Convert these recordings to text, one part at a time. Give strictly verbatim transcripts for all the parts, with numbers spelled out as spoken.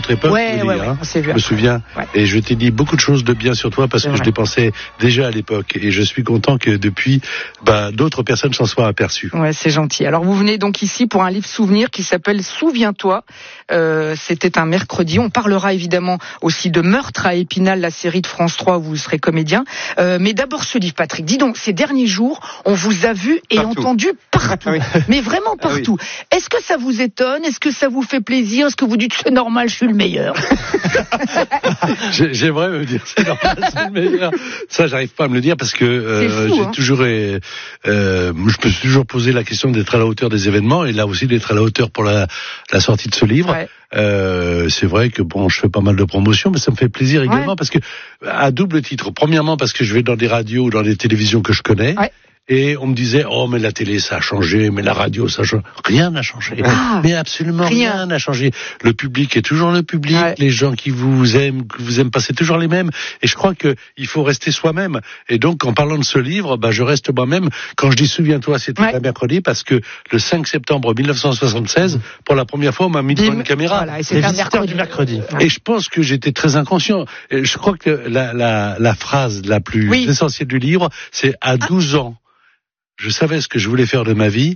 notre époque, Ouais, Willy, ouais, ouais, hein, on s'est vu je me après. souviens. Ouais. Et je t'ai dit beaucoup de choses de bien sur toi parce C'est que vrai. je les pensais déjà à l'époque. Et je suis content que depuis, bah, d'autres personnes s'en soient aperçues. Ouais, c'est gentil. Alors vous venez donc ici pour un livre souvenir qui s'appelle Souviens-toi. Euh, c'était un mercredi. On parlera évidemment aussi de Meurtre à Épinal, la série de France trois où vous serez comédien. Euh, mais d'abord ce livre, Patrick. Dis donc, ces derniers jours, on vous a vu et Partout. entendu partout. Oui. Mais vraiment partout. Est-ce que ça vous étonne? Est-ce que ça vous fait plaisir? Est-ce que vous dites c'est normal, je suis le meilleur? J'ai- J'aimerais me dire, c'est normal, c'est le meilleur. Ça, j'arrive pas à me le dire parce que euh, C'est fou, j'ai hein. toujours, euh, euh, je me suis toujours posé la question d'être à la hauteur des événements et là aussi d'être à la hauteur pour la, la sortie de ce livre. Ouais. Euh, c'est vrai que bon, je fais pas mal de promotions, mais ça me fait plaisir également Ouais. parce que à double titre. Premièrement, parce que je vais dans des radios ou dans des télévisions que je connais. Ouais. Et on me disait, oh, mais la télé, ça a changé, mais la radio, ça a changé. Rien n'a changé. Ah, mais absolument rien. rien n'a changé. Le public est toujours le public. Ouais. Les gens qui vous aiment, que vous aiment pas, c'est toujours les mêmes. Et je crois que il faut rester soi-même. Et donc, en parlant de ce livre, bah, je reste moi-même. Quand je dis souviens-toi, c'était Ouais. un mercredi parce que le cinq septembre mille neuf cent soixante-seize, pour la première fois, on m'a mis devant une caméra. Voilà, et Les c'est un visiteurs mercredi. du mercredi. Ouais. Et je pense que j'étais très inconscient. Et je crois que la, la, la phrase la plus Oui. essentielle du livre, c'est à douze ans, je savais ce que je voulais faire de ma vie.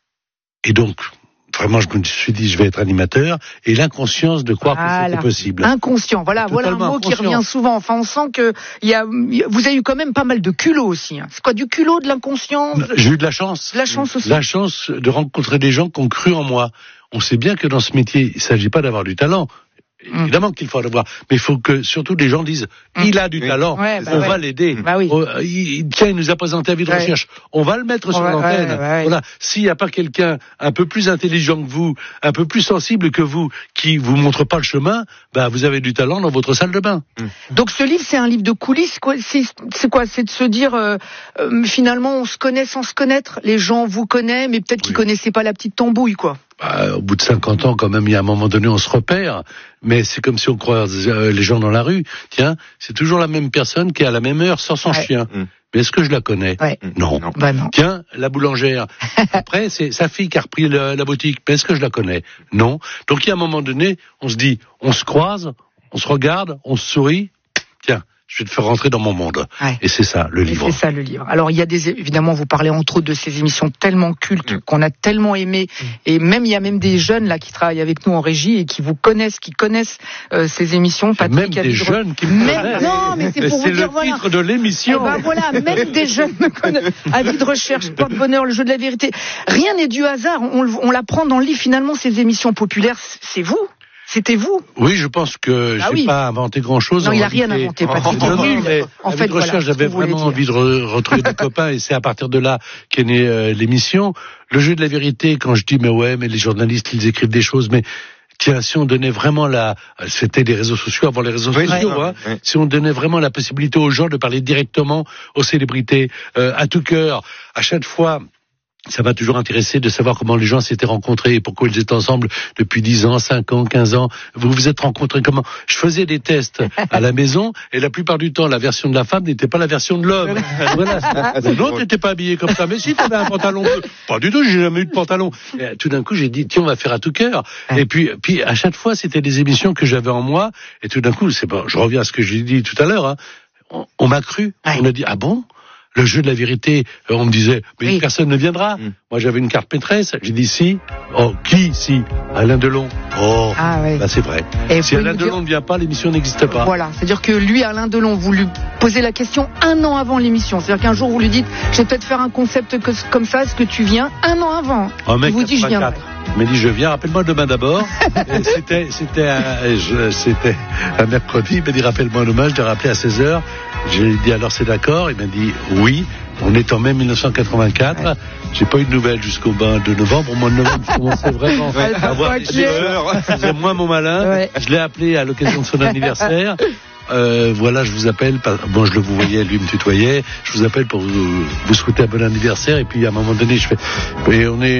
Et donc, vraiment, je me suis dit, je vais être animateur. Et l'inconscience de croire que Voilà. c'était possible. Inconscient, voilà, voilà un Totalement mot qui inconscient. revient souvent. Enfin, on sent que il y a, vous avez eu quand même pas mal de culot aussi. Hein. C'est quoi, du culot, de l'inconscient, de J'ai eu de la chance. la chance aussi. La chance de rencontrer des gens qui ont cru en moi. On sait bien que dans ce métier, il ne s'agit pas d'avoir du talent. Mm. Évidemment qu'il faut en avoir, mais il faut que surtout les gens disent Mm. il a du Oui. talent, Ouais, bah on ouais. va l'aider. Bah oui. Oh, il, tiens, il nous a présenté un avis de Ouais. recherche, on va le mettre On sur va- l'antenne. ouais, ouais. Voilà, s'il n'y a pas quelqu'un un peu plus intelligent que vous, un peu plus sensible que vous, qui vous montre pas le chemin, bah vous avez du talent dans votre salle de bain. Donc ce livre, c'est un livre de coulisses. Quoi. C'est, c'est quoi? C'est de se dire, euh, euh, finalement, on se connaît sans se connaître. Les gens vous connaissent, mais peut-être qu'ils Oui. connaissaient pas la petite tambouille, quoi. Bah, au bout de cinquante ans, quand même, il y a un moment donné, on se repère. Mais c'est comme si on croise euh, les gens dans la rue. Tiens, c'est toujours la même personne qui à la même heure sort son Ouais. chien. Mm. Mais est-ce que je la connais? Ouais. Non. Non. Bah non. Tiens, la boulangère. Après, c'est sa fille qui a repris le- la boutique. Mais est-ce que je la connais? Non. Donc, il y a un moment donné, on se dit, on se croise, on se regarde, on se sourit. Tiens, je vais te faire rentrer dans mon monde. Ouais. Et c'est ça, le Et livre. c'est ça le livre. Alors il y a des évidemment vous parlez entre autres de ces émissions tellement cultes Mm. qu'on a tellement aimé et même il y a même des jeunes là qui travaillent avec nous en régie et qui vous connaissent, qui connaissent euh, ces émissions. Il y a Patrick, même des Avidre- jeunes qui me Même- connaissent. non, mais c'est Et pour vous c'est dire le voilà. titre de Eh l'émission. ben voilà, même des jeunes me connaissent. Avis de recherche, porte-bonheur, le jeu de la vérité. Rien n'est du hasard. On, on l'apprend dans le livre. Finalement, ces émissions populaires, c'est vous. C'était vous. Oui, je pense que Ah j'ai oui. pas inventé grand-chose. Non, en il a rien réalité. inventé, Patrick. Non, non, Nul. mais En avec fait, de voilà, recherche, ce j'avais qu'on voulait vraiment dire. envie de re- retrouver des copains et c'est à partir de là qu'est née euh, l'émission. Le jeu de la vérité, quand je dis mais ouais, mais les journalistes ils écrivent des choses, mais tiens, si on donnait vraiment la, c'était les réseaux sociaux avant les réseaux Oui, sociaux, ouais. hein. Ouais. Si on donnait vraiment la possibilité aux gens de parler directement aux célébrités, euh, à tout cœur, à chaque fois. Ça m'a toujours intéressé de savoir comment les gens s'étaient rencontrés et pourquoi ils étaient ensemble depuis dix ans, cinq ans, quinze ans. Vous vous êtes rencontrés comment? Je faisais des tests à la maison et la plupart du temps, la version de la femme n'était pas la version de l'homme. Voilà. L'autre n'était pas habillé comme ça. Mais si, t'avais un pantalon bleu. Pas du tout, j'ai jamais eu de pantalon. Et tout d'un coup, j'ai dit, tiens, on va faire à tout cœur. Et puis, puis à chaque fois, c'était des émissions que j'avais en moi. Et tout d'un coup, c'est bon, je reviens à ce que j'ai dit tout à l'heure, hein. On, on m'a cru. Ouais. On a dit, ah bon? Le jeu de la vérité, euh, on me disait, mais Oui. personne ne viendra. Mm. Moi, j'avais une carte maîtresse. J'ai dit si. Oh, qui si? Alain Delon. Oh, Ah ouais. bah c'est vrai. Et Si vous Alain nous dire- Delon ne vient pas, l'émission n'existe pas. Voilà, c'est-à-dire que lui, Alain Delon, vous lui posez la question un an avant l'émission. C'est-à-dire qu'un jour, vous lui dites, je vais peut-être faire un concept que- comme ça, est-ce que tu viens? Un an avant. Un mec Il vous dit, je viendrai. quatre-vingt-quatre. Il m'a dit, je viens, rappelle-moi demain d'abord. Et c'était, c'était un, je- c'était un mercredi. Il m'a dit, rappelle-moi demain. Je l'ai rappelé à seize heures. J'ai dit, alors c'est d'accord. Il m'a dit, oui. On est en mai mille neuf cent quatre-vingt-quatre. Ouais. J'ai pas eu de nouvelles jusqu'au vingt de novembre. Au mois de novembre, je commençais vraiment Ouais, à avoir des tranquille. sueurs. Je faisais moins mon malin. Ouais. Je l'ai appelé à l'occasion de son anniversaire. Euh, voilà, je vous appelle. Bon, je le vous voyais, lui me tutoyait. Je vous appelle pour vous, vous souhaiter un bon anniversaire. Et puis à un moment donné, je fais. Et on est.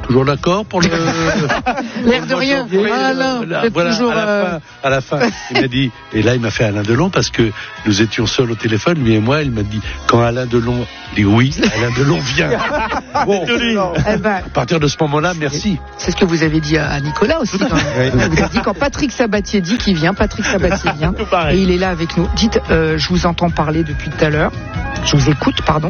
toujours d'accord pour le... L'air de rien. Janvier, Alain, euh, c'est voilà, toujours... à, la euh... fin, à la fin, il m'a dit, et là il m'a fait Alain Delon parce que nous étions seuls au téléphone, lui et moi, il m'a dit, quand Alain Delon dit oui, Alain Delon vient. Bon, eh ben, à partir de ce moment-là, merci. C'est ce que vous avez dit à Nicolas aussi. Quand oui. Vous avez dit quand Patrick Sabatier dit qu'il vient, Patrick Sabatier vient, et il est là avec nous. Dites, euh, je vous entends parler depuis tout à l'heure, je vous écoute, pardon.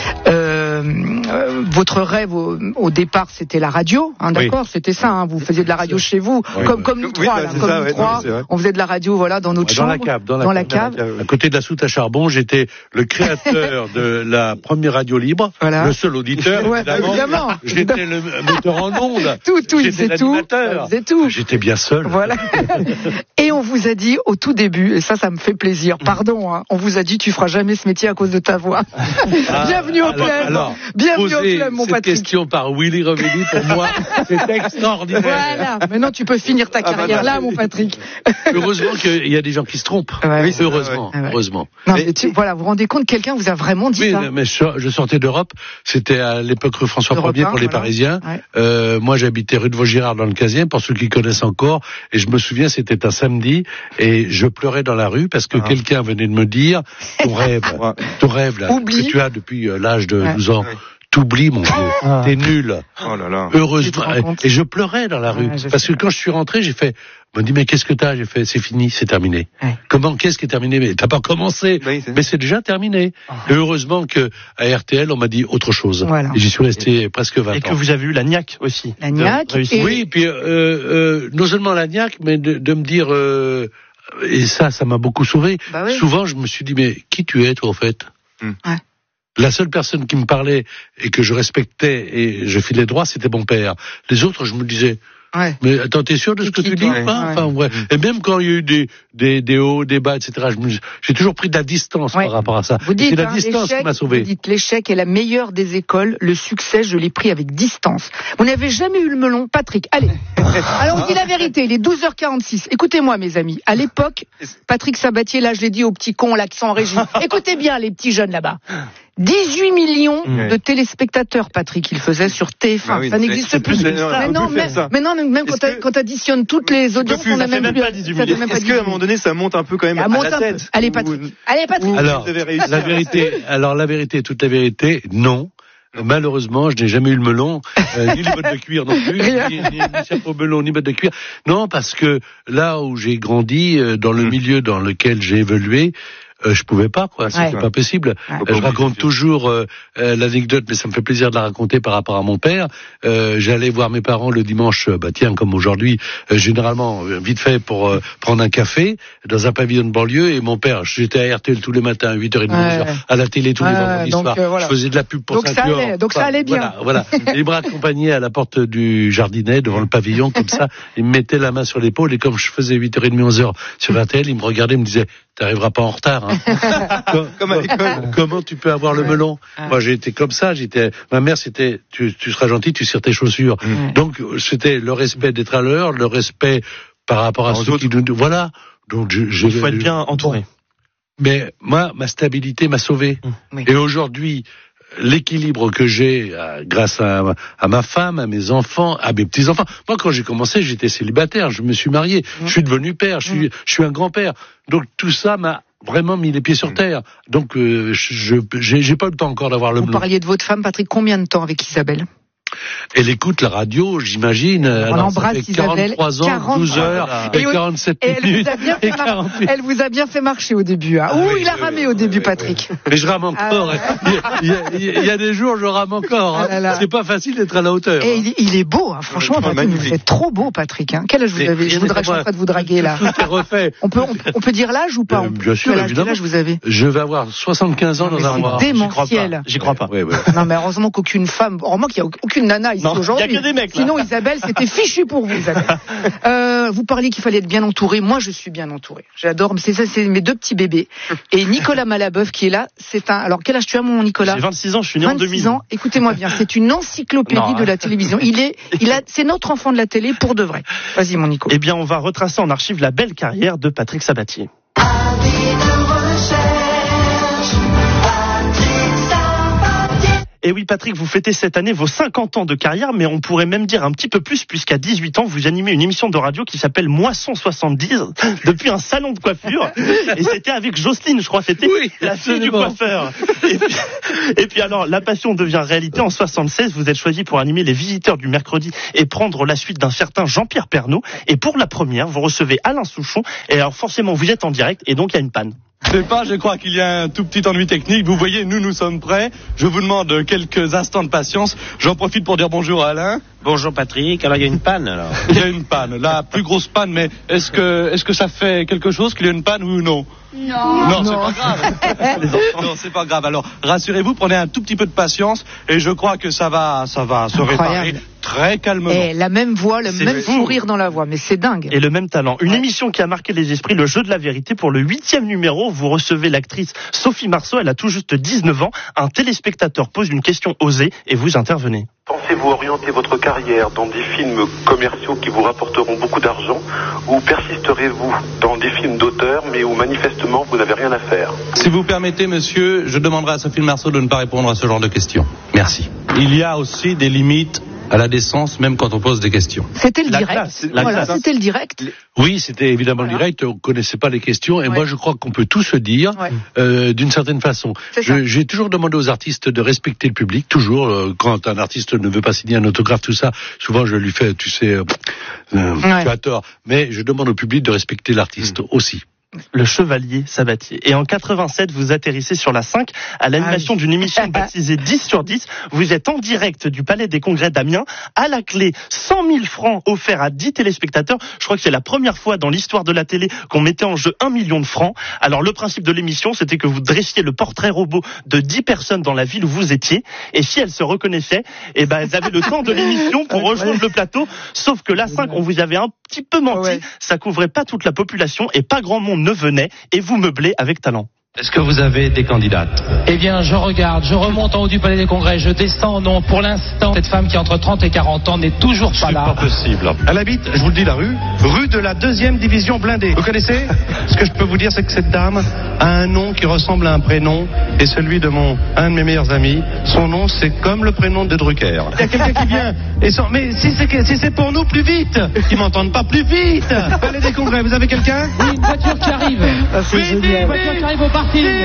Euh, euh, votre rêve au, au départ, c'était la radio, hein, d'accord, oui. C'était ça. Hein, vous faisiez de la radio chez vous, oui, comme oui. comme nous oui, trois, bah, là, comme ça, nous ouais, trois, non, on faisait de la radio, voilà, dans notre dans chambre, la cave, dans la, dans cave, la cave. Dans la cave. À côté de la soute à charbon, j'étais le créateur de la première radio libre, voilà. Le seul auditeur, ouais, évidemment. évidemment. J'étais le moteur en ondes. Tout, tout, il faisait tout. Il tout. J'étais bien seul. Voilà. Et on vous a dit au tout début, et ça, ça me fait plaisir. Pardon, hein, on vous a dit, tu feras jamais ce métier à cause de ta voix. Ah, bienvenue au club. Alors, bienvenue au club, mon cette Patrick. Question par Willy Revelli, pour moi, c'est extraordinaire. Voilà. Maintenant, tu peux finir ta carrière ah bah, là, mon Patrick. Heureusement qu'il y a des gens qui se trompent. Ouais, oui, heureusement, ouais. heureusement. Non, mais tu, voilà, vous vous rendez compte, quelqu'un vous a vraiment dit oui, ça. Oui, mais je sortais d'Europe. C'était à l'époque rue François Ier pour les voilà. Parisiens. Ouais. Euh, moi, j'habitais rue de Vaugirard dans le quinzième, pour ceux qui connaissent encore. Et je me souviens, c'était un samedi, et je pleurais dans la rue parce que ah. quelqu'un venait de me dire, ton rêve, ton rêve là, Oublie. que tu as depuis l'âge de ouais. douze ans. Ouais. T'oublies, mon vieux, ah. T'es nul. Oh là là. Heureusement. Et je pleurais dans la rue. Ouais, parce que quand je suis rentré, j'ai fait, on m'a dit, mais qu'est-ce que t'as? J'ai fait, c'est fini, c'est terminé. Ouais. Comment, qu'est-ce qui est terminé? Mais t'as pas commencé. Oui, c'est... Mais c'est déjà terminé. Oh. Et heureusement que, à R T L, on m'a dit autre chose. Voilà. Et j'y suis resté et... presque vingt ans. Et que vous avez eu la niaque aussi. La niaque. Et... Oui, puis, euh, euh, non seulement la niaque, mais de, de me dire, euh, et ça, ça m'a beaucoup sauvé. Bah oui. Souvent, je me suis dit, mais qui tu es, toi, en fait? Hum. Ouais. La seule personne qui me parlait et que je respectais et je filais droit, c'était mon père. Les autres, je me disais, ouais. mais attends, t'es sûr de ce que tu dis ouais, pas ouais. Enfin, ouais. Et même quand il y a eu des, des, des hauts, des bas, et cetera, je me, j'ai toujours pris de la distance ouais. par rapport à ça. Vous dites, c'est la hein, distance qui m'a sauvé. Vous dites, l'échec est la meilleure des écoles. Le succès, je l'ai pris avec distance. Vous n'avez jamais eu le melon, Patrick. Allez. Alors, on dit la vérité. Il est douze heures quarante-six. Écoutez-moi, mes amis. À l'époque, Patrick Sabatier, là, je l'ai dit aux petits cons, là, qui sont en régie. Écoutez bien, les petits jeunes là-bas. dix-huit millions mmh. de téléspectateurs, Patrick, il faisait sur T F un. Ah oui, ça n'existe plus. plus. Mais non, même, mais non, même quand, que... quand t'additionnes toutes les audiences, on a même plus. Est-ce qu'à un moment donné, ça monte un peu quand même à la tête? Allez, Patrick. Allez, Patrick. Alors, la vérité, alors la vérité, toute la vérité, non. Malheureusement, je n'ai jamais eu le melon, euh, ni les bottes de cuir non plus, ni, ni, ni chapeau melon, ni bottes de cuir. Non, parce que là où j'ai grandi, euh, dans le mmh. milieu dans lequel j'ai évolué, Euh, je pouvais pas, quoi. C'était ouais. pas possible. Ouais. Euh, je raconte toujours euh, euh, l'anecdote, mais ça me fait plaisir de la raconter par rapport à mon père. Euh, j'allais voir mes parents le dimanche, bah tiens, comme aujourd'hui, euh, généralement, vite fait pour euh, prendre un café dans un pavillon de banlieue. Et mon père, j'étais à R T L tous les matins, à huit heures trente, ouais. à la télé tous ouais, les vendredis soirs. Euh, voilà. Je faisais de la pub pour donc ça allait, donc ça allait bien. Voilà, voilà. Les bras accompagnés à la porte du jardinet, devant le pavillon, comme ça. Il me mettait la main sur l'épaule et comme je faisais huit heures trente, onze heures sur R T L, il me regardait, il me disait, t'arriveras pas en retard, hein. Comme, comme à l'école. Comment tu peux avoir le melon? Ouais. Moi, j'ai été comme ça. J'étais. Ma mère, c'était. Tu, tu seras gentil, tu cires tes chaussures. Ouais. Donc, c'était le respect d'être à l'heure, le respect par rapport à ceux qui nous. Voilà. Donc, je. je Il faut être bien entouré. Mais moi, ma stabilité m'a sauvé. Oui. Et aujourd'hui, l'équilibre que j'ai euh, grâce à, à ma femme, à mes enfants, à mes petits-enfants. Moi, quand j'ai commencé, j'étais célibataire. Je me suis marié. Mmh. Je suis devenu père. Je suis, mmh. je suis un grand-père. Donc, tout ça m'a vraiment mis les pieds sur terre. Donc, euh, je j'ai, j'ai pas eu le temps encore d'avoir le Vous melon. parliez de votre femme, Patrick, combien de temps avec Isabelle? Elle écoute la radio, j'imagine. On Alors, embrasse ça fait Isabelle. quarante-trois ans, quarante douze heures, et, et quarante-sept et minutes. Elle vous, mar- elle vous a bien fait marcher au début. Hein. Ah, Ouh, oui, il a oui, ramé oui, au début, oui, Patrick. Oui. Mais je rame encore. Ah, il, y a, il, y a, il y a des jours, je rame encore. Hein. Ah là là. C'est pas facile d'être à la hauteur. Et il, il est beau, hein. Franchement, ouais, Patrick, vous êtes trop beau, Patrick. Hein. Quel âge vous avez? Je voudrais, je suis en train de vous draguer là. Tout est refait. On peut, on, on peut dire l'âge ou pas? euh, Bien sûr, quel âge, quel âge vous avez? Je vais avoir soixante-quinze ans dans un mois. Démentiel. J'y crois pas. Non, mais heureusement qu'aucune femme, heureusement qu'il y a aucune nana ici aujourd'hui. Il y a que des mecs, là. Sinon, Isabelle, c'était fichu pour vous, Isabelle. Euh, vous parliez qu'il fallait être bien entouré. Moi, je suis bien entouré. J'adore. C'est ça, c'est mes deux petits bébés. Et Nicolas Malabeuf qui est là, c'est un. Alors, quel âge tu as, mon Nicolas? J'ai vingt-six ans. Je suis né en deux mille. vingt-six ans. Écoutez-moi bien. C'est une encyclopédie non, de la télévision. Il est, il a, c'est notre enfant de la télé pour de vrai. Vas-y, mon Nico. Eh bien, on va retracer en archive la belle carrière de Patrick Sabatier. Et oui, Patrick, vous fêtez cette année vos cinquante ans de carrière, mais on pourrait même dire un petit peu plus, puisqu'à dix-huit ans, vous animez une émission de radio qui s'appelle Moisson soixante-dix, depuis un salon de coiffure. Et c'était avec Jocelyne, je crois, c'était oui, la fille du coiffeur. Et puis, et puis alors, la passion devient réalité. En soixante-seize, vous êtes choisi pour animer les visiteurs du mercredi et prendre la suite d'un certain Jean-Pierre Pernaut. Et pour la première, vous recevez Alain Souchon. Et alors, forcément, vous êtes en direct et donc il y a une panne. Je sais pas, je crois qu'il y a un tout petit ennui technique. Vous voyez, nous, nous sommes prêts. Je vous demande quelques instants de patience. J'en profite pour dire bonjour à Alain. Bonjour Patrick. Alors, il y a une panne, alors. Il y a une panne. La plus grosse panne, mais est-ce que, est-ce que ça fait quelque chose qu'il y a une panne ou non? Non. Non, c'est pas grave. Non, c'est pas grave. Alors, rassurez-vous, prenez un tout petit peu de patience et je crois que ça va, ça va se réparer très calmement. Et la même voix, le c'est même fou. Sourire dans la voix, mais c'est dingue. Et le même talent. Une ouais. émission qui a marqué les esprits, le jeu de la vérité. Pour le huitième numéro, vous recevez l'actrice Sophie Marceau. Elle a tout juste dix-neuf ans. Un téléspectateur pose une question osée et vous intervenez. Pensez-vous orienter votre carrière dans des films commerciaux qui vous rapporteront beaucoup d'argent ou persisterez-vous dans des films d'auteur mais où manifestement vous n'avez rien à faire? Si vous permettez, monsieur, je demanderai à Sophie Marceau de ne pas répondre à ce genre de questions. Merci. Il y a aussi des limites à la décence, même quand on pose des questions. C'était le la direct. Classe, voilà, c'était le direct. Oui, c'était évidemment voilà. le direct. On connaissait pas les questions, et ouais. moi je crois qu'on peut tout se dire ouais. euh, d'une certaine façon. Je, j'ai toujours demandé aux artistes de respecter le public. Toujours, euh, quand un artiste ne veut pas signer un autographe, tout ça, souvent je lui fais, tu sais, euh, euh, ouais. tu as tort. Mais je demande au public de respecter l'artiste mmh. aussi. Le Chevalier Sabatier. Et en quatre-vingt-sept, vous atterrissez sur la cinq à l'animation ah oui. d'une émission baptisée dix sur dix. Vous êtes en direct du Palais des Congrès d'Amiens. À la clé, cent mille francs offerts à dix téléspectateurs. Je crois que c'est la première fois dans l'histoire de la télé qu'on mettait en jeu un million de francs. Alors, le principe de l'émission, c'était que vous dressiez le portrait robot de dix personnes dans la ville où vous étiez. Et si elles se reconnaissaient, eh ben, elles avaient le temps de l'émission pour rejoindre le plateau. Sauf que la cinq, on vous avait un petit peu menti. Ouais. Ça couvrait pas toute la population et pas grand monde ne venait, et vous meublez avec talent. Est-ce que vous avez des candidates? Eh bien, je regarde, je remonte en haut du Palais des Congrès, je descends, non, pour l'instant, cette femme qui a entre trente et quarante ans n'est toujours pas là. C'est pas possible. Elle habite, je vous le dis, la rue, rue de la deuxième division blindée. Vous connaissez? Ce que je peux vous dire, c'est que cette dame a un nom qui ressemble à un prénom, et celui de mon, un de mes meilleurs amis. Son nom, c'est comme le prénom de Drucker. Il y a quelqu'un qui vient, et son, mais si c'est, si c'est pour nous, plus vite! Ils m'entendent pas, plus vite! Palais des Congrès, vous avez quelqu'un? Oui, une voiture qui arrive. Ah, c'est vite, vite, une voiture qui arrive au parc. Vite,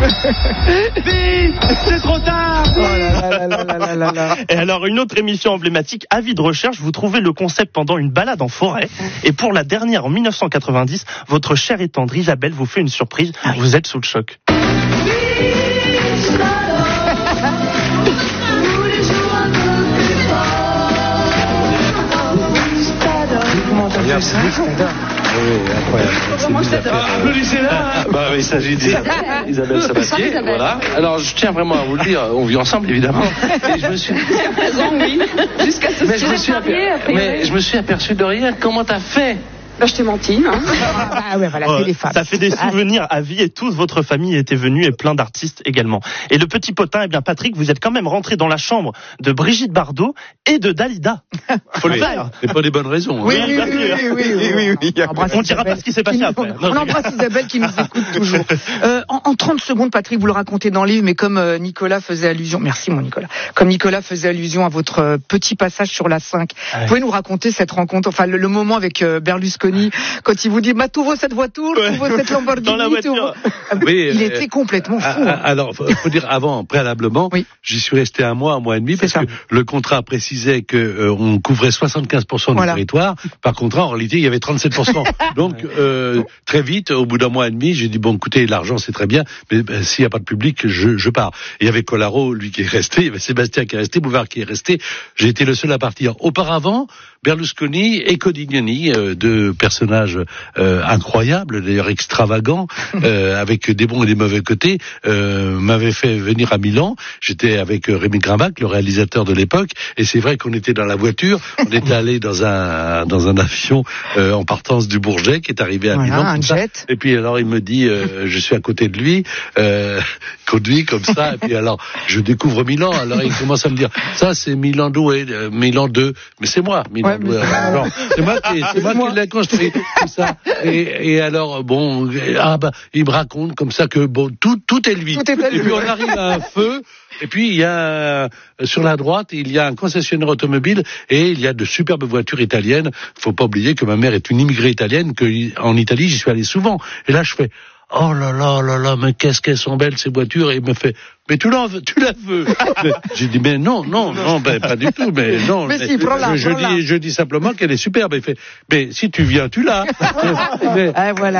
vite, c'est trop tard. Oh là là là là là là là. Et alors, une autre émission emblématique, Avis de recherche, vous trouvez le concept pendant une balade en forêt. Et pour la dernière, en mille neuf cent quatre-vingt-dix, votre chère et tendre Isabelle vous fait une surprise. Ah oui. Vous êtes sous le choc. Oui, incroyable. Comment je t'adore. Applaudissez-la. Bah, il s'agit d'Isabelle Sabatier. Voilà. Alors, je tiens vraiment à vous le dire, on vit ensemble, évidemment. Et je me suis... Jusqu'à présent, oui. Jusqu'à ce mais je me suis aperçu, mais je me suis aperçu de rien. Comment t'as fait? Bah, je t'ai menti, hein. Ah ouais, voilà, c'est les femmes. Ça fait des souvenirs à vie et toute votre famille était venue et plein d'artistes également. Et le petit potin, eh bien, Patrick, vous êtes quand même rentré dans la chambre de Brigitte Bardot et de Dalida. Faut le faire. C'est pas des bonnes raisons. Oui, oui, oui, oui, oui, oui, oui, oui. On ne dira pas ce qui s'est passé après. On embrasse Isabelle qui nous écoute toujours. Euh, en, en trente secondes, Patrick, vous le racontez dans le livre, mais comme euh, Nicolas faisait allusion, merci mon Nicolas, comme Nicolas faisait allusion à votre euh, petit passage sur la cinq, ouais. Vous pouvez nous raconter cette rencontre, enfin le, le moment avec euh, Berlusconi, quand il vous dit, bah, tu veux cette voiture, tu veux cette Lamborghini, dans la voiture. Oui, il euh, était complètement fou. Hein. Alors, faut, faut dire avant, préalablement, oui. J'y suis resté un mois, un mois et demi, parce ça. que le contrat précisait que euh, on couvrait soixante-quinze pour cent voilà. du territoire. Par contrat, en réalité, il y avait trente-sept pour cent. Donc, euh, très vite, au bout d'un mois et demi, j'ai dit, bon, écoutez, l'argent, c'est très bien, mais ben, s'il n'y a pas de public, je, je pars. Et il y avait Collaro, lui, qui est resté, il y avait Sébastien qui est resté, Bouvard qui est resté. J'ai été le seul à partir. Auparavant, Berlusconi et Codignoni, euh, deux personnages euh, incroyables, d'ailleurs extravagants, euh, avec des bons et des mauvais côtés, euh, m'avaient fait venir à Milan. J'étais avec Rémi Grimbach, le réalisateur de l'époque, et c'est vrai qu'on était dans la voiture, on était allé dans un dans un avion euh, en partance du Bourget, qui est arrivé à voilà, Milan. Un jet. Et puis alors il me dit, euh, je suis à côté de lui, euh, conduit comme ça, et puis alors je découvre Milan. Alors il commence à me dire, ça c'est Milan deux, euh, Milan deux, mais c'est moi, Milan Ouais, mais... alors, c'est moi qui, c'est moi qui l'ai construit, tout ça. Et, et alors, bon, ah bah, il me raconte comme ça que bon, tout, tout est lui. Tout est à lui. Et puis on arrive à un feu. Et puis il y a sur la droite, il y a un concessionnaire automobile et il y a de superbes voitures italiennes. Faut pas oublier que ma mère est une immigrée italienne, que en Italie j'y suis allé souvent. Et là je fais oh là là là là, mais qu'est-ce qu'elles sont belles ces voitures. Et il me fait mais tu la veux, tu la veux. J'ai dit mais non non non ben pas du tout mais non. Mais, mais si, prends-la, je, je prends-la. dis je dis simplement qu'elle est superbe. Il fait mais si tu viens tu l'as. mais, Ah, voilà.